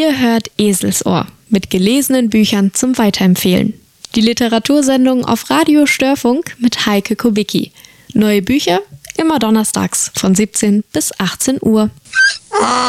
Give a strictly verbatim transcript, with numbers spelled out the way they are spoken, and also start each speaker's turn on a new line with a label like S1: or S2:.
S1: Ihr hört Eselsohr mit gelesenen Büchern zum Weiterempfehlen. Die Literatursendung auf Radio Störfunk mit Heike Kubicki. Neue Bücher immer donnerstags von siebzehn bis achtzehn Uhr.